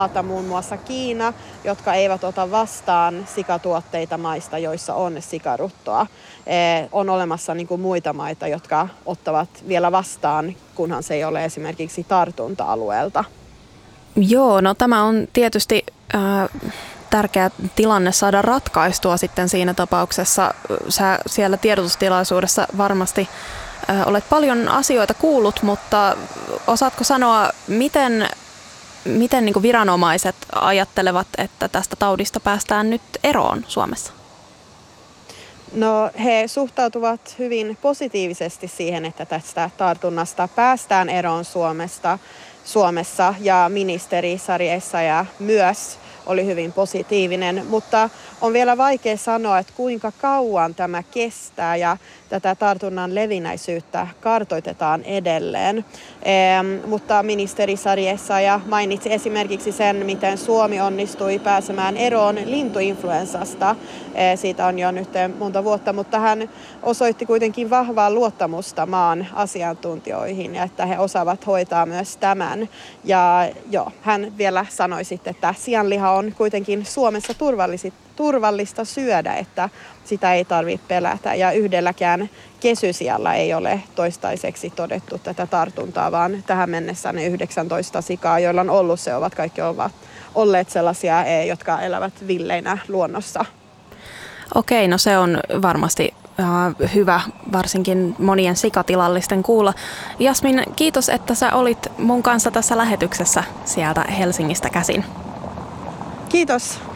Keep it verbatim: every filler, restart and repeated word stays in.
muun muassa Kiina, jotka eivät ota vastaan sikatuotteita maista, joissa on sikaruttoa. On olemassa niin kuin muita maita, jotka ottavat vielä vastaan, kunhan se ei ole esimerkiksi tartunta-alueelta. Joo, no tämä on tietysti äh, tärkeä tilanne saada ratkaistua sitten siinä tapauksessa. Sä siellä tiedotustilaisuudessa varmasti äh, olet paljon asioita kuullut, mutta osaatko sanoa, miten Miten niin kuin viranomaiset ajattelevat, että tästä taudista päästään nyt eroon Suomessa? No, he suhtautuvat hyvin positiivisesti siihen, että tästä tartunnasta päästään eroon Suomesta, Suomessa ja ministeri Sari Essayah myös oli hyvin positiivinen, mutta on vielä vaikea sanoa, että kuinka kauan tämä kestää ja tätä tartunnan levinnäisyyttä kartoitetaan edelleen. E, mutta ministeri Sari Essayah mainitsi esimerkiksi sen, miten Suomi onnistui pääsemään eroon lintuinfluenssasta. E, siitä on jo nyt monta vuotta, mutta hän osoitti kuitenkin vahvaa luottamusta maan asiantuntijoihin ja että he osaavat hoitaa myös tämän. Ja jo, hän vielä sanoi sitten, että sianliha on kuitenkin Suomessa turvallista syödä, että sitä ei tarvitse pelätä. Ja yhdelläkään kesysialla ei ole toistaiseksi todettu tätä tartuntaa, vaan tähän mennessä ne yhdeksäntoista sikaa, joilla on ollut se, ovat kaikki ovat olleet sellaisia, jotka elävät villeinä luonnossa. Okei, no se on varmasti äh, hyvä, varsinkin monien sikatilallisten kuulla. Jasmin, kiitos, että sä olit mun kanssa tässä lähetyksessä sieltä Helsingistä käsin. Kiitos.